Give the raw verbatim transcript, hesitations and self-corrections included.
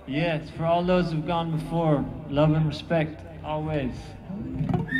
Yes, for all those who've gone before, love and respect, always.